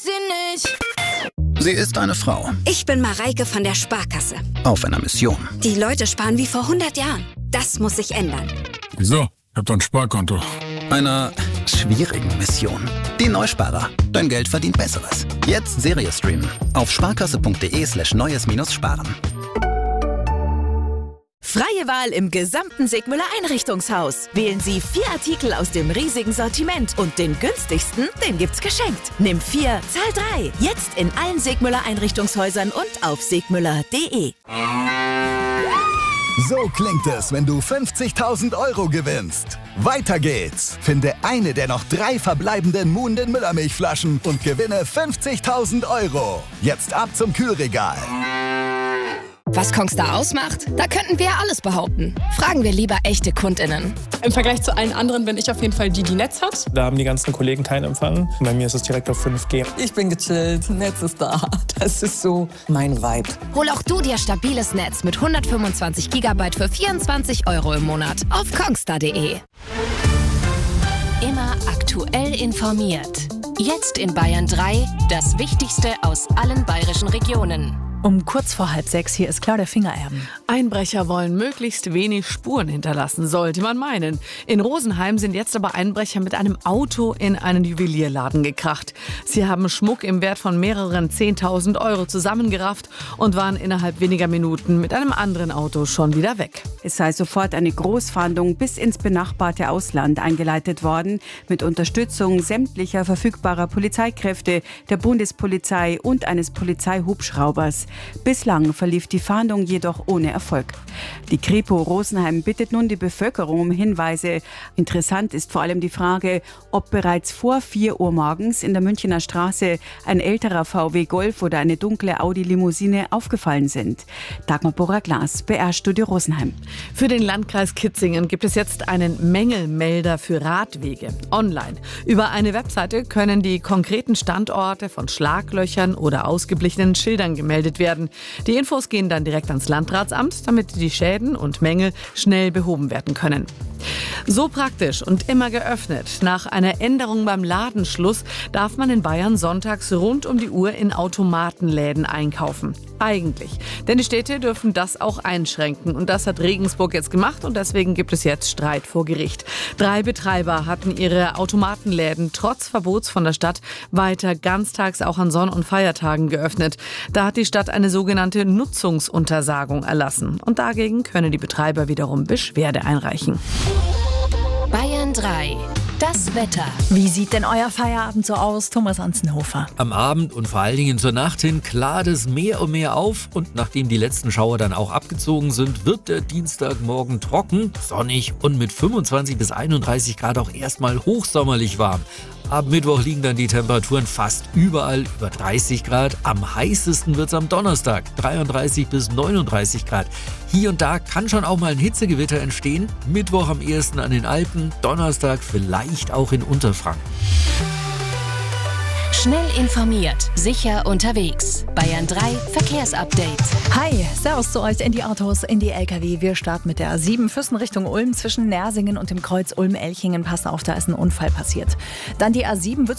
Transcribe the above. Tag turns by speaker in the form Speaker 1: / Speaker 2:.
Speaker 1: sie nicht.
Speaker 2: Sie ist eine Frau.
Speaker 3: Ich bin Mareike von der Sparkasse.
Speaker 2: Auf einer Mission.
Speaker 3: Die Leute sparen wie vor 100 Jahren. Das muss sich ändern.
Speaker 4: Wieso? Ich hab doch ein Sparkonto.
Speaker 2: Einer schwierigen Mission. Die Neusparer. Dein Geld verdient Besseres. Jetzt Serie streamen. Auf sparkasse.de/neues-sparen.
Speaker 1: Freie Wahl im gesamten Sigmüller Einrichtungshaus. Wählen Sie 4 Artikel aus dem riesigen Sortiment und den günstigsten, den gibt's geschenkt. Nimm 4, zahl 3. Jetzt in allen Sigmüller Einrichtungshäusern und auf sigmüller.de.
Speaker 5: So klingt es, wenn du 50.000 € gewinnst. Weiter geht's. Finde eine der noch 3 verbleibenden Muhnden Müllermilchflaschen und gewinne 50.000 €. Jetzt ab zum Kühlregal.
Speaker 6: Was Kongstar ausmacht? Da könnten wir alles behaupten. Fragen wir lieber echte KundInnen.
Speaker 7: Im Vergleich zu allen anderen bin ich auf jeden Fall die Netz hat.
Speaker 8: Da haben die ganzen Kollegen keinen Empfang. Bei mir ist es direkt auf 5G.
Speaker 9: Ich bin gechillt, Netz ist da. Das ist so mein Vibe.
Speaker 6: Hol auch du dir stabiles Netz mit 125 GB für 24 € im Monat auf kongstar.de. Immer aktuell informiert. Jetzt in Bayern 3 das Wichtigste aus allen bayerischen Regionen.
Speaker 10: Um kurz vor 5:30 hier ist Claudia Fingererben.
Speaker 11: Einbrecher wollen möglichst wenig Spuren hinterlassen, sollte man meinen. In Rosenheim sind jetzt aber Einbrecher mit einem Auto in einen Juwelierladen gekracht. Sie haben Schmuck im Wert von mehreren 10.000 € zusammengerafft und waren innerhalb weniger Minuten mit einem anderen Auto schon wieder weg.
Speaker 12: Es sei sofort eine Großfahndung bis ins benachbarte Ausland eingeleitet worden, mit Unterstützung sämtlicher verfügbarer Polizeikräfte, der Bundespolizei und eines Polizeihubschraubers. Bislang verlief die Fahndung jedoch ohne Erfolg. Die Kripo Rosenheim bittet nun die Bevölkerung um Hinweise. Interessant ist vor allem die Frage, ob bereits vor 4 Uhr morgens in der Münchener Straße ein älterer VW Golf oder eine dunkle Audi-Limousine aufgefallen sind. Dagmar Bora-Glas, BR-Studio Rosenheim.
Speaker 11: Für den Landkreis Kitzingen gibt es jetzt einen Mängelmelder für Radwege. Online. Über eine Webseite können die konkreten Standorte von Schlaglöchern oder ausgeblichenen Schildern gemeldet werden. Die Infos gehen dann direkt ans Landratsamt, damit die Schäden und Mängel schnell behoben werden können. So praktisch und immer geöffnet. Nach einer Änderung beim Ladenschluss darf man in Bayern sonntags rund um die Uhr in Automatenläden einkaufen. Eigentlich. Denn die Städte dürfen das auch einschränken. Und das hat Regensburg jetzt gemacht und deswegen gibt es jetzt Streit vor Gericht. 3 Betreiber hatten ihre Automatenläden trotz Verbots von der Stadt weiter ganztags auch an Sonn- und Feiertagen geöffnet. Da hat die Stadt eine sogenannte Nutzungsuntersagung erlassen. Und dagegen können die Betreiber wiederum Beschwerde einreichen.
Speaker 6: Bayern 3. Das Wetter.
Speaker 10: Wie sieht denn euer Feierabend so aus, Thomas Anzenhofer?
Speaker 13: Am Abend und vor allen Dingen zur Nacht hin klart es mehr und mehr auf. Und nachdem die letzten Schauer dann auch abgezogen sind, wird der Dienstagmorgen trocken, sonnig und mit 25 bis 31 Grad auch erstmal hochsommerlich warm. Ab Mittwoch liegen dann die Temperaturen fast überall über 30 Grad. Am heißesten wird es am Donnerstag, 33 bis 39 Grad. Hier und da kann schon auch mal ein Hitzegewitter entstehen. Mittwoch am ehesten an den Alpen, Donnerstag vielleicht auch in Unterfranken.
Speaker 6: Schnell informiert, sicher unterwegs. Bayern 3 Verkehrsupdate.
Speaker 10: Hi, servus zu euch in die Autos, in die LKW. Wir starten mit der A7 Füssen Richtung Ulm zwischen Nersingen und dem Kreuz Ulm-Elchingen. Passt auf, da ist ein Unfall passiert. Dann die A7 wird